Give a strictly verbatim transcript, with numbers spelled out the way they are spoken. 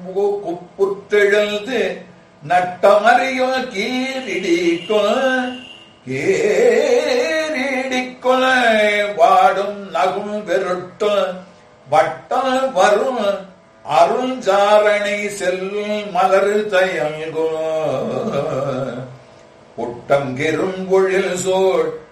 குப்புற்றெழுந்து நட்டமறியோ கீரிடிக்கொ கேரிடிக்கொல வாடும் நகும் வெருட்டு வட்ட வரும் அருள்சாரணை செல்லும் மலர் தயல்கோ புட்டங்கிரும் பொழில் சோழ்